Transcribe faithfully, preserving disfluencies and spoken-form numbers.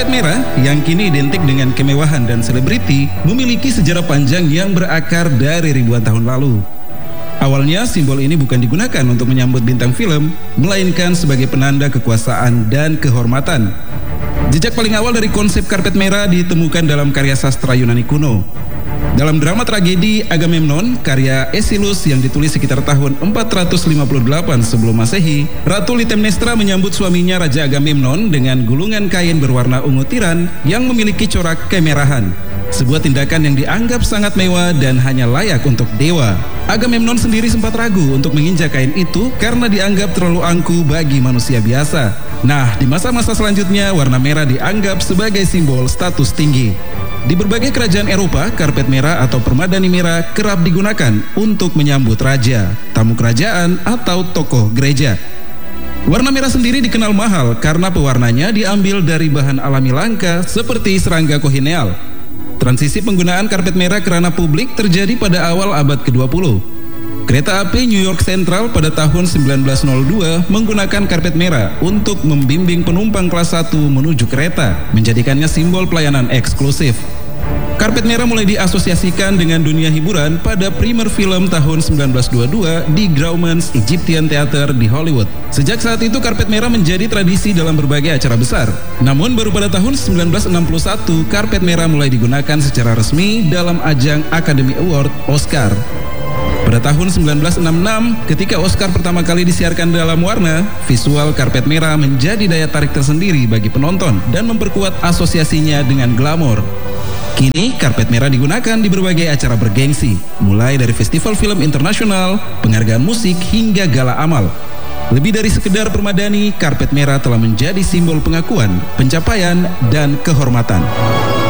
Karpet merah yang kini identik dengan kemewahan dan selebriti memiliki sejarah panjang yang berakar dari ribuan tahun lalu. Awalnya simbol ini bukan digunakan untuk menyambut bintang film, melainkan sebagai penanda kekuasaan dan kehormatan. Jejak paling awal dari konsep karpet merah ditemukan dalam karya sastra Yunani kuno. Dalam drama tragedi Agamemnon, karya Aeschylus yang ditulis sekitar tahun empat ratus lima puluh delapan sebelum Masehi, Ratu Clitemnestra menyambut suaminya Raja Agamemnon dengan gulungan kain berwarna ungu tiran yang memiliki corak kemerahan. Sebuah tindakan yang dianggap sangat mewah dan hanya layak untuk dewa. Agamemnon sendiri sempat ragu untuk menginjak kain itu karena dianggap terlalu angku bagi manusia biasa. Nah, di masa-masa selanjutnya warna merah dianggap sebagai simbol status tinggi. Di berbagai kerajaan Eropa, karpet merah atau permadani merah kerap digunakan untuk menyambut raja, tamu kerajaan, atau tokoh gereja. Warna merah sendiri dikenal mahal karena pewarnanya diambil dari bahan alami langka seperti serangga kohineal. Transisi penggunaan karpet merah ke ranah publik terjadi pada awal abad kedua puluh. Kereta api New York Central pada tahun sembilan belas nol dua menggunakan karpet merah untuk membimbing penumpang kelas satu menuju kereta, menjadikannya simbol pelayanan eksklusif. Karpet merah mulai diasosiasikan dengan dunia hiburan pada primer film tahun sembilan belas dua puluh dua di Grauman's Egyptian Theater di Hollywood. Sejak saat itu karpet merah menjadi tradisi dalam berbagai acara besar. Namun baru pada tahun sembilan belas enam puluh satu karpet merah mulai digunakan secara resmi dalam ajang Academy Award Oscar. Pada tahun sembilan belas enam puluh enam, ketika Oscar pertama kali disiarkan dalam warna, visual karpet merah menjadi daya tarik tersendiri bagi penonton dan memperkuat asosiasinya dengan glamor. Kini, karpet merah digunakan di berbagai acara bergengsi, mulai dari festival film internasional, penghargaan musik, hingga gala amal. Lebih dari sekedar permadani, karpet merah telah menjadi simbol pengakuan, pencapaian, dan kehormatan.